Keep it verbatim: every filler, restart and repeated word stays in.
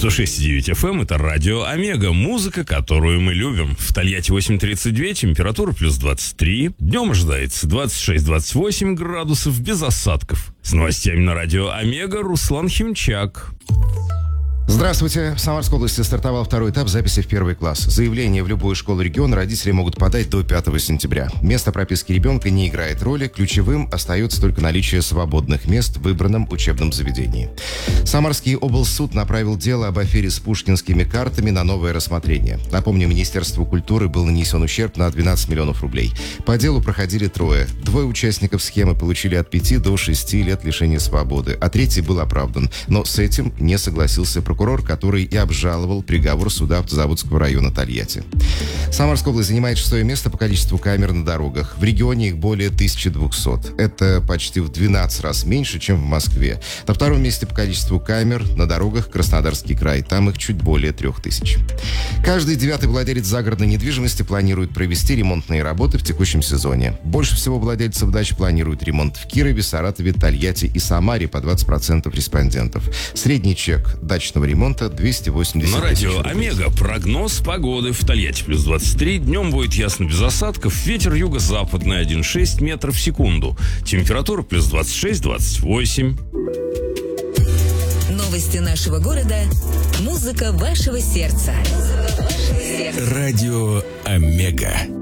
сто шесть и девять эф эм — это радио Омега, музыка, которую мы любим. В Тольятти восемь тридцать два, температура плюс двадцать три. Днем ожидается двадцать шесть - двадцать восемь градусов, без осадков. С новостями на радио Омега Руслан Химчак. Здравствуйте. В Самарской области стартовал второй этап записи в первый класс. Заявление в любую школу региона родители могут подать до пятого сентября. Место прописки ребенка не играет роли. Ключевым остается только наличие свободных мест в выбранном учебном заведении. Самарский облсуд направил дело об афере с пушкинскими картами на новое рассмотрение. Напомню, Министерству культуры был нанесен ущерб на двенадцать миллионов рублей. По делу проходили трое. Двое участников схемы получили от пяти до шести лет лишения свободы, а третий был оправдан. Но с этим не согласился прокурор. Прокурор, который и обжаловал приговор суда Автозаводского района Тольятти. Самарская область занимает шестое место по количеству камер на дорогах. В регионе их более тысячи двухсот. Это почти в двенадцать раз меньше, чем в Москве. На втором месте по количеству камер на дорогах Краснодарский край. Там их чуть более трех тысяч. Каждый девятый владелец загородной недвижимости планирует провести ремонтные работы в текущем сезоне. Больше всего владельцев дач планируют ремонт в Кирове, Саратове, Тольятти и Самаре, по двадцать процентов респондентов. Средний чек дачного ремонта двести восемьдесят На радио Омега прогноз погоды. В Тольятти плюс двадцать три. Днем будет ясно без осадков. Ветер юго-западный один целых шесть десятых метров в секунду. Температура плюс двадцать шесть - двадцать восемь. Новости нашего города. Музыка вашего сердца. Радио Омега.